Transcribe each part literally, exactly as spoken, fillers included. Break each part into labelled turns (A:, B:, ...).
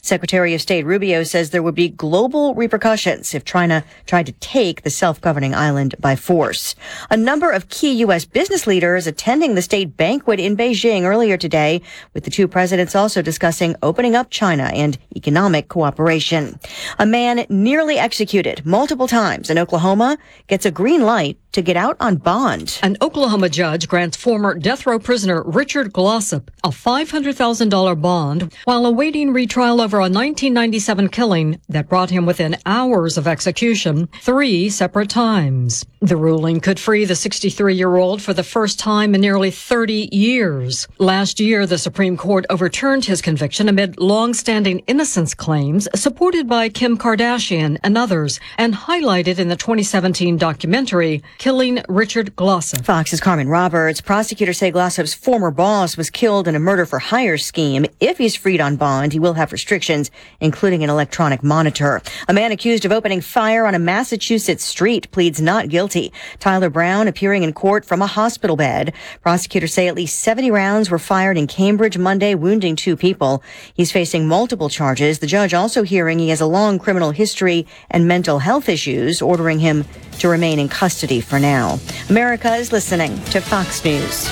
A: Secretary of State Rubio says there would be global repercussions if China tried to take the self-governing island by force. A number of key U S business leaders attending the state banquet in Beijing earlier today, with the two presidents also discussing opening up China and economic cooperation. A man nearly executed multiple times in Oklahoma gets a green light to get out on bond.
B: An Oklahoma judge grants former death row prisoner Richard Glossop a five hundred thousand dollars bond while awaiting retrial over a nineteen ninety-seven killing that brought him within hours of execution three separate times. The ruling could free the sixty-three-year-old for the first time in nearly thirty years. Last year, the Supreme Court overturned his conviction amid long-standing innocence claims supported by Kim Kardashian and others, and highlighted in the twenty seventeen documentary Killing Richard Glossop.
A: Fox's Carmen Roberts. Prosecutors say Glossop's former boss was killed in a murder-for-hire scheme. If he's freed on bond, he will have restrictions, including an electronic monitor. A man accused of opening fire on a Massachusetts street pleads not guilty. Tyler Brown appearing in court from a hospital bed. Prosecutors say at least seventy rounds were fired in Cambridge Monday, wounding two people. He's facing multiple charges. The judge also hearing he has a long criminal history and mental health issues, ordering him to remain in custody for now. America is listening to Fox News.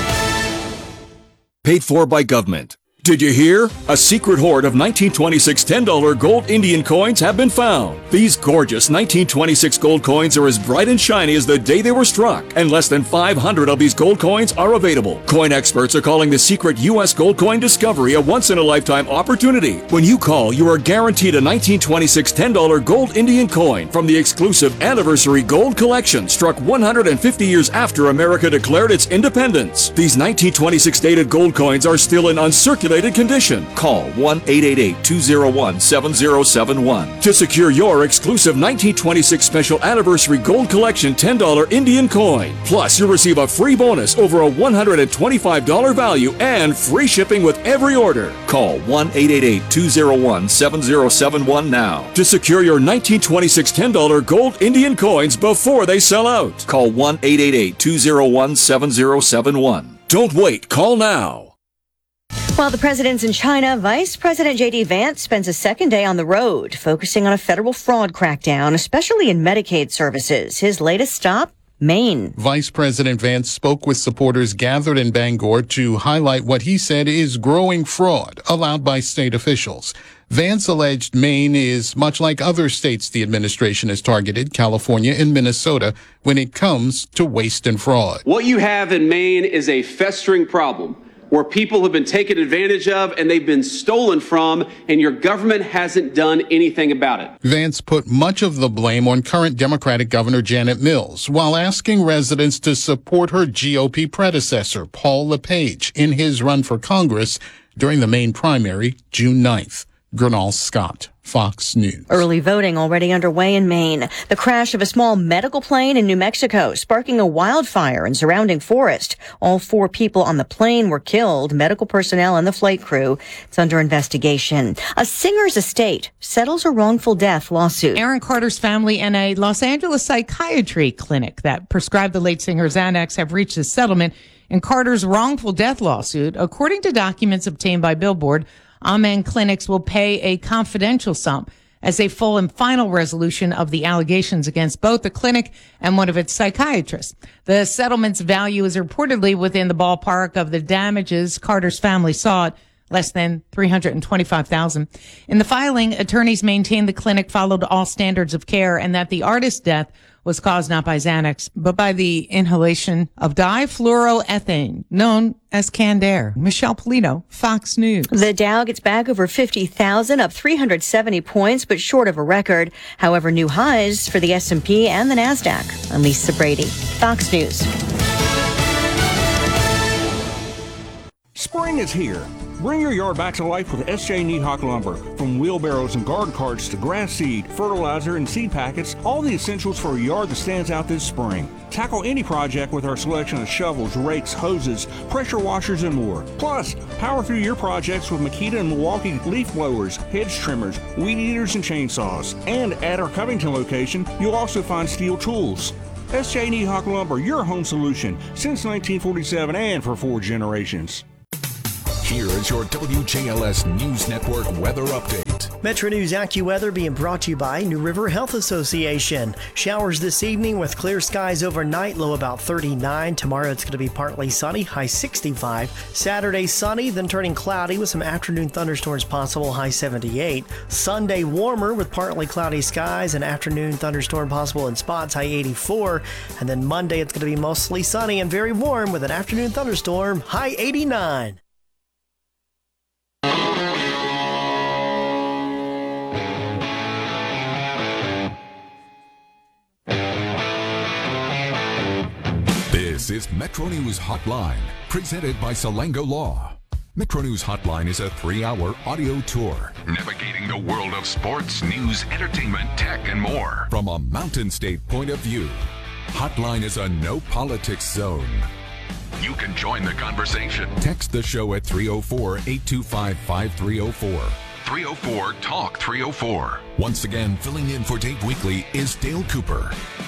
C: Paid for by government. Did you hear? A secret hoard of nineteen twenty-six ten dollar gold Indian coins have been found. These gorgeous nineteen twenty-six gold coins are as bright and shiny as the day they were struck, and less than five hundred of these gold coins are available. Coin experts are calling the secret U S gold coin discovery a once-in-a-lifetime opportunity. When you call, you are guaranteed a nineteen twenty-six ten dollar gold Indian coin from the exclusive Anniversary Gold Collection, struck one hundred fifty years after America declared its independence. These nineteen twenty-six dated gold coins are still in uncirculated condition. Call one eight eight eight, two zero one, seven zero seven one to secure your exclusive nineteen twenty-six Special Anniversary Gold Collection ten dollar Indian coin. Plus, you'll receive a free bonus over a one hundred twenty-five dollars value and free shipping with every order. Call one eight eight eight, two zero one, seven zero seven one now to secure your nineteen twenty-six ten dollar gold Indian coins before they sell out. Call one eight eight eight, two zero one, seven zero seven one. Don't wait. Call now.
A: While the president's in China, Vice President J D. Vance spends a second day on the road, focusing on a federal fraud crackdown, especially in Medicaid services. His latest stop, Maine.
D: Vice President Vance spoke with supporters gathered in Bangor to highlight what he said is growing fraud allowed by state officials. Vance alleged Maine is much like other states the administration has targeted, California and Minnesota, when it comes to waste and fraud.
E: What you have in Maine is a festering problem where people have been taken advantage of and they've been stolen from, and your government hasn't done anything about it.
D: Vance put much of the blame on current Democratic Governor Janet Mills, while asking residents to support her G O P predecessor, Paul LePage, in his run for Congress during the Maine primary, June ninth. Gernal Scott, Fox News.
A: Early voting already underway in Maine. The crash of a small medical plane in New Mexico, sparking a wildfire in surrounding forest. All four people on the plane were killed, medical personnel and the flight crew. It's under investigation. A singer's estate settles a wrongful death lawsuit.
F: Aaron Carter's family and a Los Angeles psychiatry clinic that prescribed the late singer Xanax have reached a settlement in Carter's wrongful death lawsuit. According to documents obtained by Billboard, Amen Clinics will pay a confidential sum as a full and final resolution of the allegations against both the clinic and one of its psychiatrists. The settlement's value is reportedly within the ballpark of the damages Carter's family sought, less than three hundred twenty-five thousand dollars. In the filing, attorneys maintained the clinic followed all standards of care and that the artist's death was caused not by Xanax, but by the inhalation of difluoroethane, known as canned air. Michelle Polito, Fox News.
A: The Dow gets back over fifty thousand, up three hundred seventy points, but short of a record. However, new highs for the S and P and the NASDAQ. I'm Lisa Brady, Fox News.
G: Spring is here. Bring your yard back to life with S J Niedhock Lumber. From wheelbarrows and garden carts to grass seed, fertilizer, and seed packets, all the essentials for a yard that stands out this spring. Tackle any project with our selection of shovels, rakes, hoses, pressure washers, and more. Plus, power through your projects with Makita and Milwaukee leaf blowers, hedge trimmers, weed eaters, and chainsaws. And at our Covington location, you'll also find steel tools. S J Niedhock Lumber, your home solution since nineteen forty-seven and for four generations.
H: Here is your W J L S News Network weather update.
I: Metro News AccuWeather being brought to you by New River Health Association. Showers this evening with clear skies overnight, low about thirty-nine. Tomorrow it's going to be partly sunny, high sixty-five. Saturday sunny, then turning cloudy with some afternoon thunderstorms possible, high seventy-eight. Sunday warmer with partly cloudy skies and afternoon thunderstorm possible in spots, high eighty-four. And then Monday it's going to be mostly sunny and very warm with an afternoon thunderstorm, high eighty-nine.
H: This is Metro News Hotline, presented by Salango Law. Metro News Hotline is a three-hour audio tour navigating the world of sports, news, entertainment, tech, and more from a Mountain State point of view. Hotline is a no-politics zone. You can join the conversation. Text the show at three oh four, eight two five, five three oh four. three oh four, talk three oh four. Once again, filling in for Dave Weekly is Dale Cooper.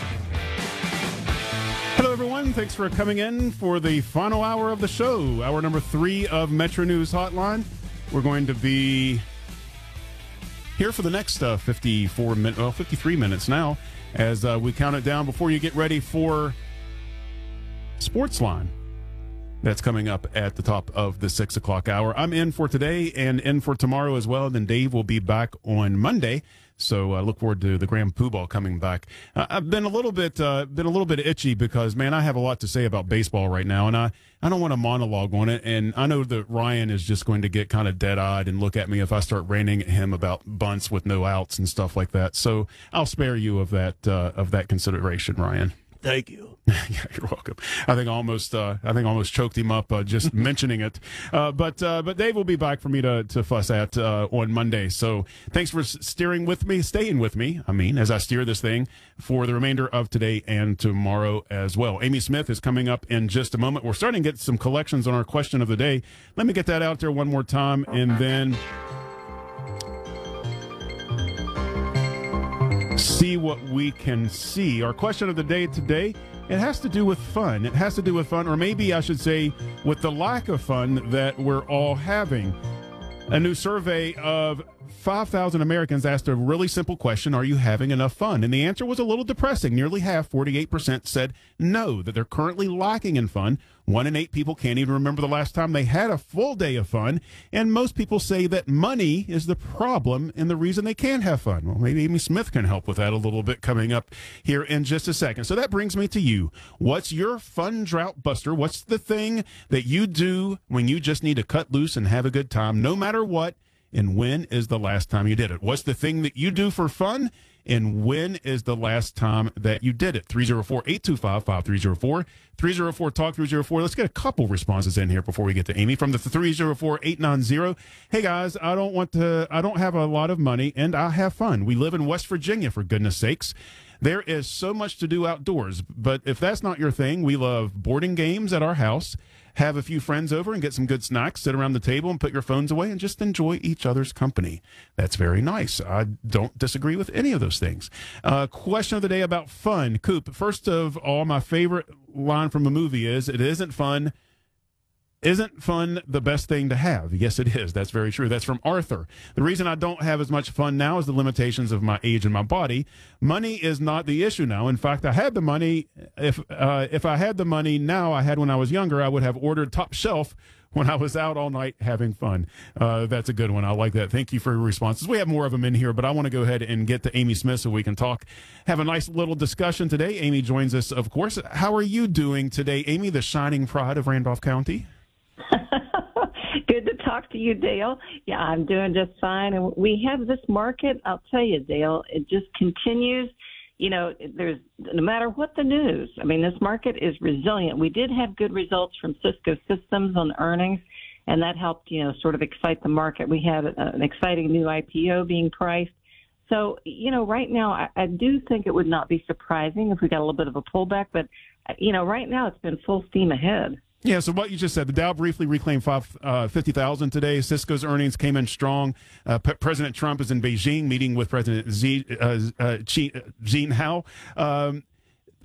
J: Hello, everyone. Thanks for coming in for the final hour of the show, hour number three of Metro News Hotline. We're going to be here for the next uh, fifty-four minutes, well, fifty-three minutes now, as uh, we count it down before you get ready for Sportsline. That's coming up at the top of the six o'clock hour. I'm in for today and in for tomorrow as well. Then Dave will be back on Monday. So I uh, look forward to the Grand Poobah coming back. Uh, I've been a little bit, uh, been a little bit itchy because, man, I have a lot to say about baseball right now, and I, I don't want to monologue on it. And I know that Ryan is just going to get kind of dead-eyed and look at me if I start ranting at him about bunts with no outs and stuff like that. So I'll spare you of that, uh, of that consideration, Ryan.
I: Thank you.
J: Yeah, you're welcome. I think I almost, uh, I think I almost choked him up uh, just mentioning it. Uh, but, uh, but Dave will be back for me to to fuss at uh, on Monday. So thanks for steering with me, staying with me. I mean, as I steer this thing for the remainder of today and tomorrow as well. Amy Smith is coming up in just a moment. We're starting to get some collections on our question of the day. Let me get that out there one more time, and then see what we can see. Our question of the day today, it has to do with fun. It has to do with fun, or maybe I should say with the lack of fun that we're all having. A new survey of five thousand Americans asked a really simple question: are you having enough fun? And the answer was a little depressing. Nearly half, forty-eight percent, said no, that they're currently lacking in fun. One in eight people can't even remember the last time they had a full day of fun. And most people say that money is the problem and the reason they can't have fun. Well, maybe Amy Smith can help with that a little bit coming up here in just a second. So that brings me to you. What's your fun drought buster? What's the thing that you do when you just need to cut loose and have a good time, no matter what? And when is the last time you did it? What's the thing that you do for fun? And when is the last time that you did it? three oh four, eight two five, five three oh four. three oh four, talk three oh four. Let's get a couple responses in here before we get to Amy from the three oh four, eight nine oh. Hey guys, I don't want to, I don't have a lot of money and I have fun. We live in West Virginia, for goodness sakes. There is so much to do outdoors, but if that's not your thing, we love boarding games at our house, have a few friends over and get some good snacks, sit around the table and put your phones away and just enjoy each other's company. That's very nice. I don't disagree with any of those things. Uh, question of the day about fun. Coop, first of all, my favorite line from a movie is, it isn't fun. Isn't fun the best thing to have? Yes, it is. That's very true. That's from Arthur. The reason I don't have as much fun now is the limitations of my age and my body. Money is not the issue now. In fact, I had the money. If uh, if I had the money now I had when I was younger, I would have ordered top shelf when I was out all night having fun. Uh, that's a good one. I like that. Thank you for your responses. We have more of them in here, but I want to go ahead and get to Amy Smith so we can talk, have a nice little discussion today. Amy joins us, of course. How are you doing today, Amy, the shining pride of Randolph County?
K: Good to talk to you, Dale. Yeah, I'm doing just fine. And we have this market, I'll tell you, Dale, it just continues. You know, there's no matter what the news, I mean, this market is resilient. We did have good results from Cisco Systems on earnings, and that helped, you know, sort of excite the market. We had an exciting new I P O being priced. So, you know, right now, I, I do think it would not be surprising if we got a little bit of a pullback, but, you know, right now it's been full steam ahead.
J: Yeah, so what you just said, the Dow briefly reclaimed five, uh, fifty thousand today. Cisco's earnings came in strong. Uh, P- President Trump is in Beijing meeting with President Xi, uh, uh, Xi, Xi Jinping. Um,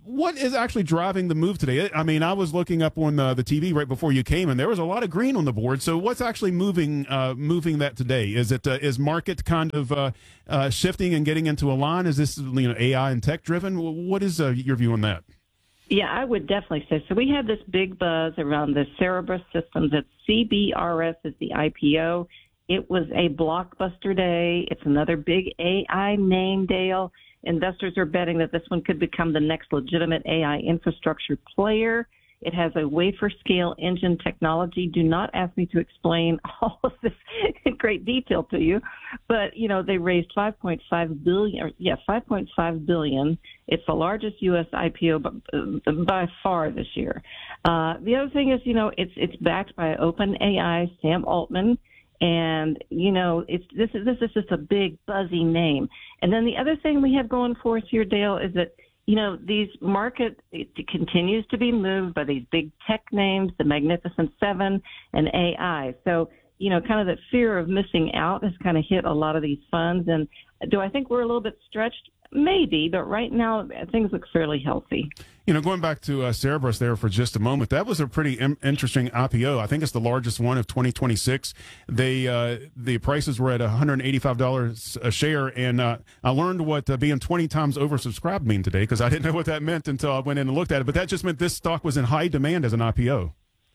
J: what is actually driving the move today? I mean, I was looking up on the, the T V right before you came, and there was a lot of green on the board. So what's actually moving uh, moving that today? Is it uh, is market kind of uh, uh, shifting and getting into a line? Is this you know A I and tech driven? What is uh, your view on that?
K: Yeah, I would definitely say so. We had this big buzz around the Cerebras Systems. At C B R S is the I P O. It was a blockbuster day. It's another big A I name, Dale. Investors are betting that this one could become the next legitimate A I infrastructure player. It has a wafer scale engine technology. Do not ask me to explain all of this in great detail to you, but you know they raised five point five billion. Or, yeah, five point five billion. It's the largest U S I P O by, by far this year. Uh, the other thing is, you know, it's it's backed by OpenAI, Sam Altman. And, you know, it's this is this is just a big, buzzy name. And then the other thing we have going for us here, Dale, is that, you know, these market it continues to be moved by these big tech names, the Magnificent Seven and A I. So, you know, kind of that fear of missing out has kind of hit a lot of these funds. And do I think we're a little bit stretched? Maybe, but right now things look fairly healthy.
J: You know, going back to uh, Cerebras there for just a moment, that was a pretty im- interesting I P O. I think it's the largest one of twenty twenty-six. They uh, the prices were at one hundred eighty-five dollars a share, and uh, I learned what uh, being twenty times oversubscribed mean today because I didn't know what that meant until I went in and looked at it. But that just meant this stock was in high demand as an I P O.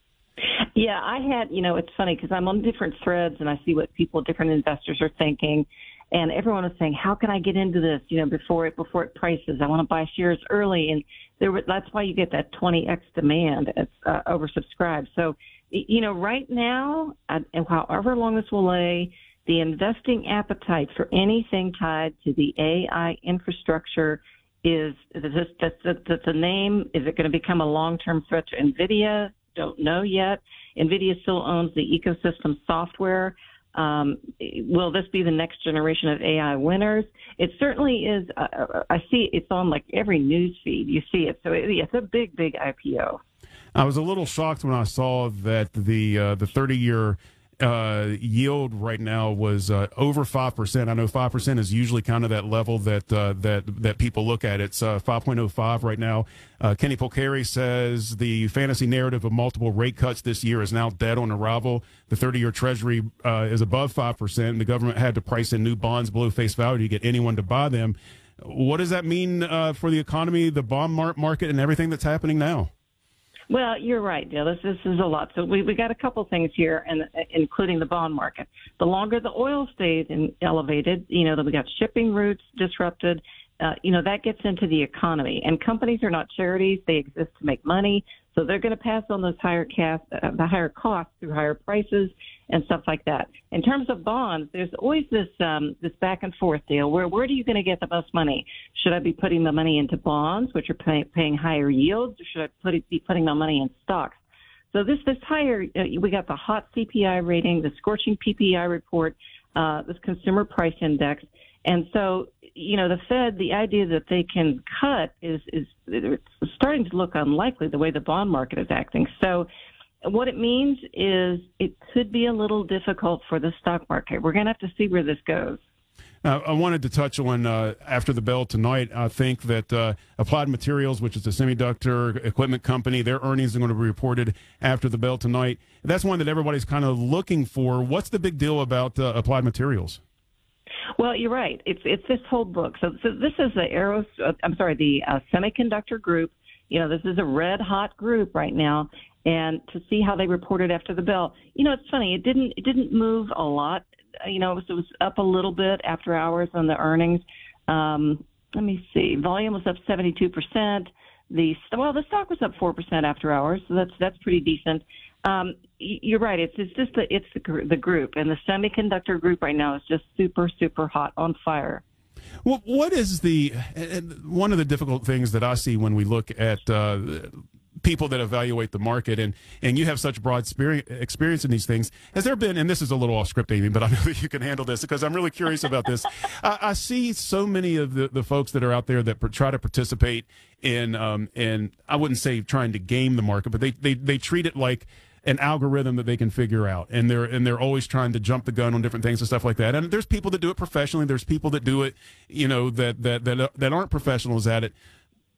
K: Yeah, I had, you know, it's funny because I'm on different threads and I see what people, different investors are thinking. And everyone was saying, how can I get into this, you know, before it before it prices? I want to buy shares early. And there were, that's why you get that twenty x demand. It's uh, oversubscribed. So, you know, right now, and however long this will lay, the investing appetite for anything tied to the A I infrastructure is, is this, that's, that's a name. Is it going to become a long-term threat to NVIDIA? Don't know yet. NVIDIA still owns the ecosystem software. Um, will this be the next generation of A I winners? It certainly is. Uh, I see it's on like every news feed. You see it. So it, it's a big, big I P O.
J: I was a little shocked when I saw that the uh, the thirty-year uh, yield right now was uh, over five percent. I know five percent is usually kind of that level that uh, that that people look at. It's uh, five point oh five right now. Uh, Kenny Polcari says the fantasy narrative of multiple rate cuts this year is now dead on arrival. The thirty-year Treasury uh, is above five percent. The government had to price in new bonds below face value to get anyone to buy them. What does that mean uh, for the economy, the bond market, and everything that's happening now?
K: Well, you're right, Dale. This, this is a lot. So we we got a couple things here, and including the bond market. The longer the oil stays in, elevated, you know, that we got shipping routes disrupted. Uh, you know, that gets into the economy. And companies are not charities; they exist to make money. So they're going to pass on those higher cast, uh, the higher costs through higher prices and stuff like that. In terms of bonds, there's always this um, this back and forth deal. Where where are you going to get the most money? Should I be putting the money into bonds, which are pay, paying higher yields, or should I put it, be putting my money in stocks? So this this higher, uh, we got the hot C P I rating, the scorching P P I report, uh, this consumer price index. And so, you know, the Fed, the idea that they can cut is, is it's starting to look unlikely the way the bond market is acting. So what it means is it could be a little difficult for the stock market. We're going to have to see where this goes.
J: Uh, I wanted to touch on, uh, after the bell tonight, I think that uh, Applied Materials, which is a semiconductor equipment company, their earnings are going to be reported after the bell tonight. That's one that everybody's kind of looking for. What's the big deal about uh, Applied Materials?
K: Well, you're right. It's it's this whole book. So, so this is the aeros. Uh, I'm sorry, the uh, semiconductor group. You know, this is a red hot group right now. And to see how they reported after the bell, you know, it's funny. It didn't it didn't move a lot. You know, it was, it was up a little bit after hours on the earnings. Um, let me see. Volume was up seventy-two percent. The well, the stock was up four percent after hours, so that's that's pretty decent. Um, you're right. It's it's just the it's the, the group, and the semiconductor group right now is just super super hot, on fire.
J: Well, what is the one of the difficult things that I see when we look at uh, people that evaluate the market, and and you have such broad experience in these things? Has there been, and this is a little off script, Amy, but I know that you can handle this because I'm really curious about this. I, I see so many of the, the folks that are out there that try to participate in, um, and I wouldn't say trying to game the market, but they they they treat it like an algorithm that they can figure out, and they're and they're always trying to jump the gun on different things and stuff like that. And there's people that do it professionally. There's people that do it, you know, that that that that aren't professionals at it.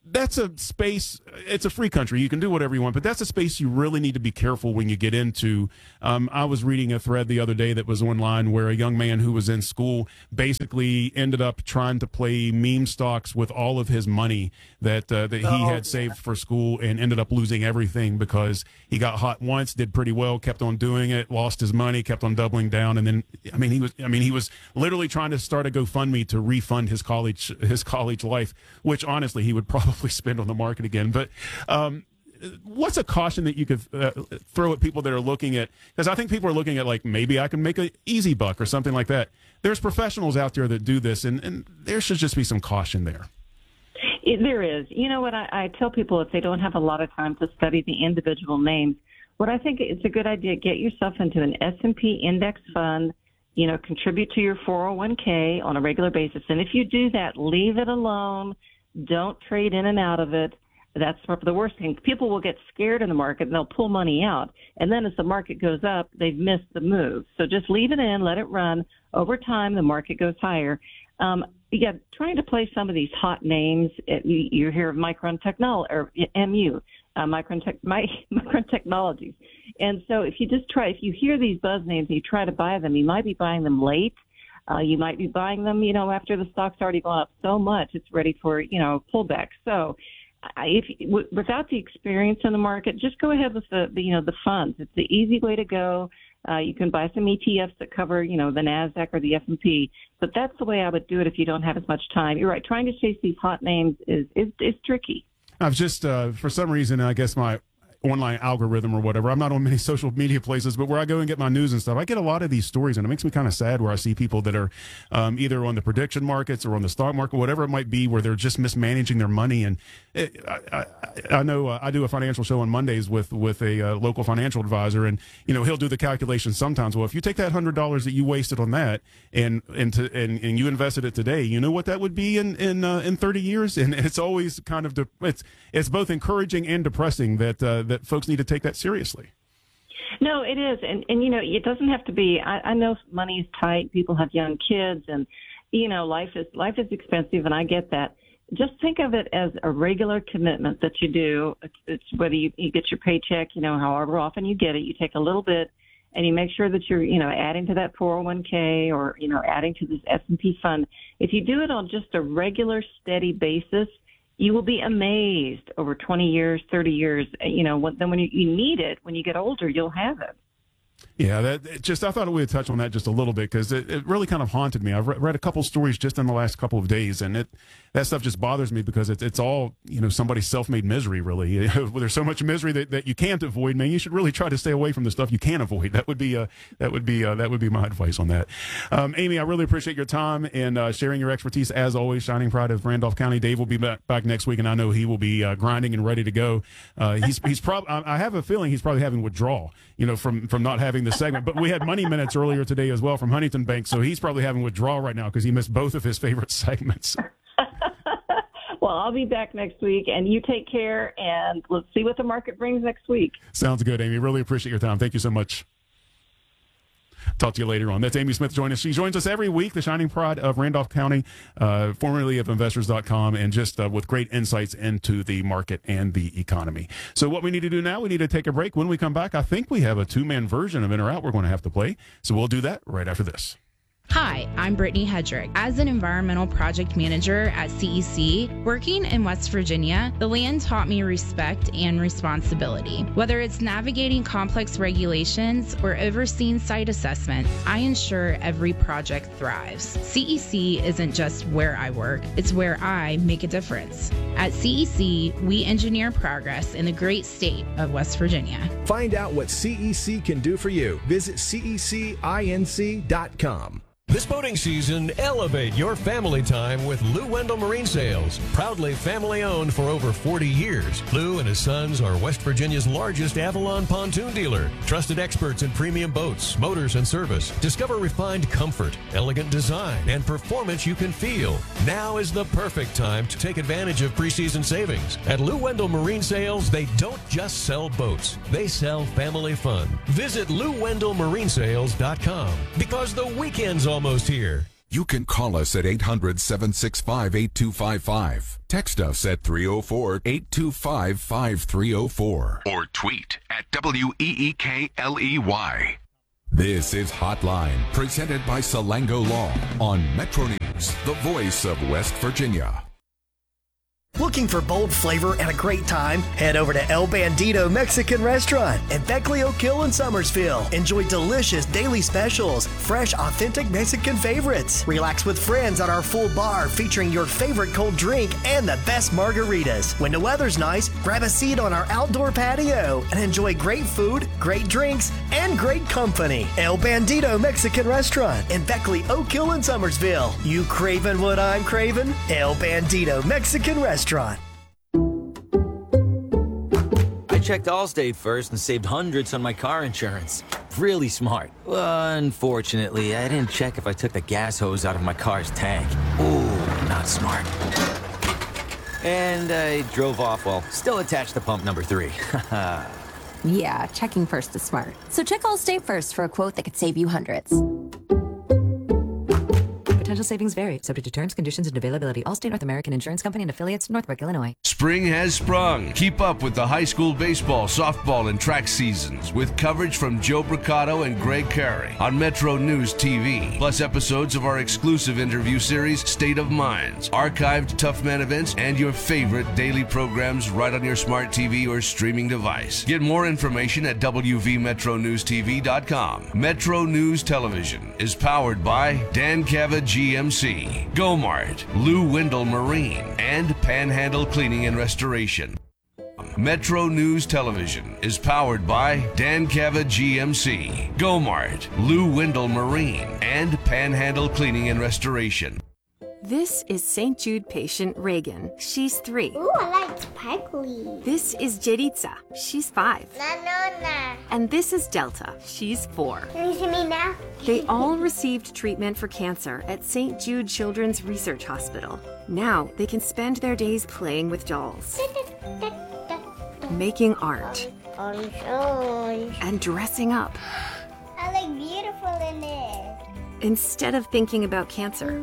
J: that's a space, it's a free country. You can do whatever you want, but that's a space you really need to be careful when you get into. Um, I was reading a thread the other day that was online where a young man who was in school basically ended up trying to play meme stocks with all of his money that uh, that he
I: Oh,
J: had
I: yeah.
J: saved for school, and ended up losing everything because he got hot once, did pretty well, kept on doing it, lost his money, kept on doubling down, and then I mean he was I mean he was literally trying to start a GoFundMe to refund his college his college life, which honestly he would probably spend on the market again. But um, what's a caution that you could uh, throw at people that are looking at, because I think people are looking at like, maybe I can make an easy buck or something like that. There's professionals out there that do this, and, and there should just be some caution there.
K: It, there is. You know what I, I tell people if they don't have a lot of time to study the individual names, what I think it's a good idea, get yourself into an S and P index fund, you know, contribute to your four oh one k on a regular basis. And if you do that, leave it alone. Don't trade in and out of it. That's the worst thing. People will get scared in the market and they'll pull money out. And then as the market goes up, they've missed the move. So just leave it in, let it run. Over time, the market goes higher. Um, yeah, trying to play some of these hot names. It, you, you hear of Micron Technology or M U, uh, Micron, Tech, My, Micron Technologies. And so if you just try, if you hear these buzz names and you try to buy them, you might be buying them late. Uh, you might be buying them, you know, after the stock's already gone up so much it's ready for, you know, pullback. So I, if w- without the experience in the market, just go ahead with the, the you know, the funds. It's the easy way to go. Uh, you can buy some E T Fs that cover, you know, the NASDAQ or the S and P. But that's the way I would do it if you don't have as much time. You're right. Trying to chase these hot names is, is, is tricky.
J: I've just, uh, for some reason, I guess my online algorithm or whatever, I'm not on many social media places, but where I go and get my news and stuff, I get a lot of these stories, and it makes me kind of sad where I see people that are um, either on the prediction markets or on the stock market, whatever it might be, where they're just mismanaging their money. And it, I, I, I know uh, I do a financial show on Mondays with with a uh, local financial advisor, and you know he'll do the calculation sometimes. Well, if you take that hundred dollars that you wasted on that and and, to, and and you invested it today, you know what that would be in in uh, in thirty years, and it's always kind of de- it's it's both encouraging and depressing that uh, that folks need to take that seriously.
K: No, it is. And, and you know, it doesn't have to be, I, I know money is tight. People have young kids and, you know, life is, life is expensive. And I get that. Just think of it as a regular commitment that you do. It's, it's whether you, you get your paycheck, you know, however often you get it, you take a little bit and you make sure that you're, you know, adding to that four oh one k or, you know, adding to this S and P fund. If you do it on just a regular, steady basis, you will be amazed over twenty years, thirty years. You know, when, then when you, you need it, when you get older, you'll have it.
J: Yeah, that it just I thought we would touch on that just a little bit because it, it really kind of haunted me. I've re- read a couple stories just in the last couple of days, and it that stuff just bothers me because it's it's all you know somebody's self-made misery. Really, there's so much misery that, that you can't avoid. Man, you should really try to stay away from the stuff you can avoid. That would be uh, that would be uh, that would be my advice on that. Um, Amy, I really appreciate your time and uh, sharing your expertise as always. Shining pride of Randolph County. Dave will be back, back next week, and I know he will be uh, grinding and ready to go. Uh, he's he's probably I have a feeling he's probably having withdrawal, you know, from from not having the segment, but we had Money Minutes earlier today as well from Huntington Bank, so he's probably having withdrawal right now because he missed both of his favorite segments.
K: Well, I'll be back next week, and you take care, and let's see what the market brings next week.
J: Sounds good, Amy. Really appreciate your time. Thank you so much. Talk to you later on. That's Amy Smith joining us. She joins us every week, the shining pride of Randolph County, uh, formerly of investors dot com, and just uh, with great insights into the market and the economy. So what we need to do now, we need to take a break. When we come back, I think we have a two-man version of In or Out we're going to have to play. So we'll do that right after this.
L: Hi, I'm Brittany Hedrick. As an environmental project manager at C E C, working in West Virginia, the land taught me respect and responsibility. Whether it's navigating complex regulations or overseeing site assessments, I ensure every project thrives. C E C isn't just where I work, it's where I make a difference. At C E C, we engineer progress in the great state of West Virginia.
M: Find out what C E C can do for you. Visit C E C inc dot com.
N: This boating season, elevate your family time with Lou Wendell Marine Sales. Proudly family owned for over forty years, Lou and his sons are West Virginia's largest Avalon pontoon dealer. Trusted experts in premium boats, motors, and service. Discover refined comfort, elegant design, and performance you can feel. Now is the perfect time to take advantage of preseason savings. At Lou Wendell Marine Sales, they don't just sell boats, they sell family fun. Visit Lou Wendell Marine Sales dot com because the weekend's almost here.
H: You can call us at eight hundred, seven six five, eight two five five. Text us at three oh four, eight two five, five three oh four. Or tweet at W E E K L E Y. This is Hotline, presented by Salango Law on Metro News, the voice of West Virginia.
I: Looking for bold flavor and a great time? Head over to El Bandito Mexican Restaurant in Beckley, Oak Hill, and Summersville. Enjoy delicious daily specials, fresh, authentic Mexican favorites. Relax with friends at our full bar featuring your favorite cold drink and the best margaritas. When the weather's nice, grab a seat on our outdoor patio and enjoy great food, great drinks, and great company. El Bandito Mexican Restaurant in Beckley, Oak Hill, and Summersville. You craving what I'm craving? El Bandito Mexican Restaurant.
O: I checked Allstate first and saved hundreds on my car insurance. Really smart. Unfortunately, I didn't check if I took the gas hose out of my car's tank. Ooh, not smart. And I drove off while still attached to pump number three.
P: Yeah, checking first is smart. So check Allstate first for a quote that could save you hundreds.
Q: Potential savings vary, subject to terms, conditions, and availability. Allstate North American Insurance Company and affiliates, Northbrook, Illinois.
R: Spring has sprung. Keep up with the high school baseball, softball, and track seasons with coverage from Joe Bricado and Greg Carey on Metro News T V. Plus episodes of our exclusive interview series, State of Minds, archived Tough Man events, and your favorite daily programs right on your smart T V or streaming device. Get more information at W V metro news T V dot com. Metro News Television is powered by Dan Cava G M C, Gomart, Lou Wendell Marine, and Panhandle Cleaning and Restoration. Metro News Television is powered by Dan Cava G M C, Gomart, Lou Wendell Marine, and Panhandle Cleaning and Restoration.
S: This is Saint Jude patient Reagan. She's three.
T: Ooh, I like sparkly.
S: This is Jeritza. She's five.
T: No, no, no.
S: And this is Delta. She's four.
T: Can you see me now?
S: They all received treatment for cancer at Saint Jude Children's Research Hospital. Now they can spend their days playing with dolls, making art, and dressing up.
T: I look beautiful in it.
S: Instead of thinking about cancer.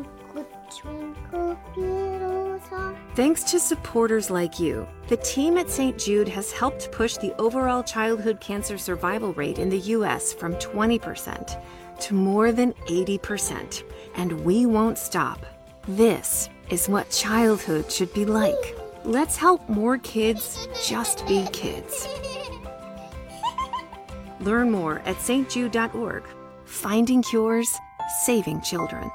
S: Thanks to supporters like you, the team at Saint Jude has helped push the overall childhood cancer survival rate in the U S from twenty percent to more than eighty percent. And we won't stop. This is what childhood should be like. Let's help more kids just be kids. Learn more at S T jude dot org. Finding cures, saving children.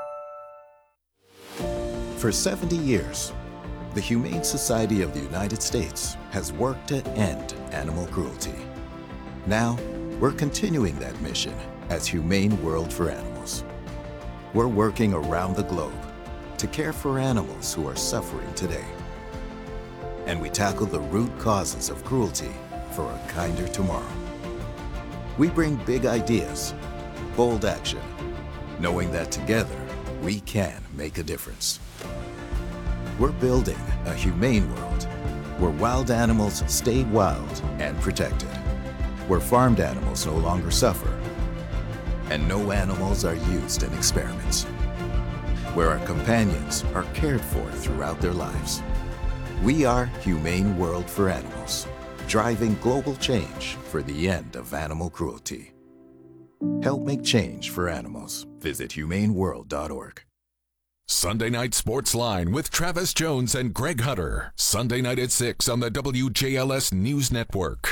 U: For seventy years, the Humane Society of the United States has worked to end animal cruelty. Now, we're continuing that mission as Humane World for Animals. We're working around the globe to care for animals who are suffering today. And we tackle the root causes of cruelty for a kinder tomorrow. We bring big ideas, bold action, knowing that together we can make a difference. We're building a humane world where wild animals stay wild and protected, where farmed animals no longer suffer, and no animals are used in experiments, where our companions are cared for throughout their lives. We are Humane World for Animals, driving global change for the end of animal cruelty. Help make change for animals. Visit humane world dot org.
H: Sunday Night Sports Line with Travis Jones and Greg Hutter. Sunday night at six on the W J L S News Network.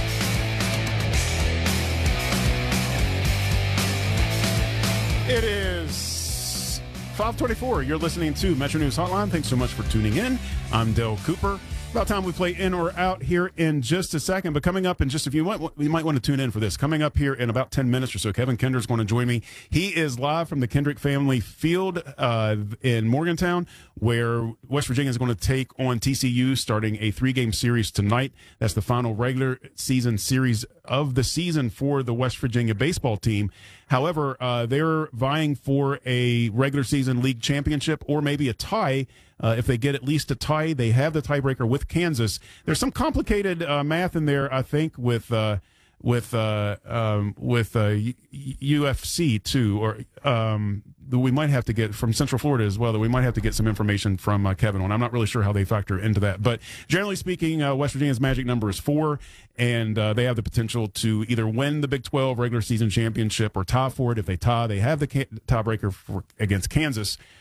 J: It is five twenty-four. You're listening to Metro News Hotline. Thanks so much for tuning in. I'm Dale Cooper. About time we play in or out here in just a second. But coming up in just a few, you might want to tune in for this. Coming up here in about ten minutes or so, Kevin Kinder's going to join me. He is live from the Kendrick Family Field uh, in Morgantown, where West Virginia is going to take on T C U, starting a three-game series tonight. That's the final regular season series of the season for the West Virginia baseball team. However, uh, they're vying for a regular season league championship or maybe a tie. Uh, if they get at least a tie, they have the tiebreaker with Kansas. There's some complicated uh, math in there, I think, with uh, with uh, um, with uh, U F C too, or um, we might have to get from Central Florida as well. That we might have to get some information from uh, Kevin on. I'm not really sure how they factor into that, but generally speaking, uh, West Virginia's magic number is four, and uh, they have the potential to either win the Big twelve regular season championship or tie for it. If they tie, they have the ca- tiebreaker for, against Kansas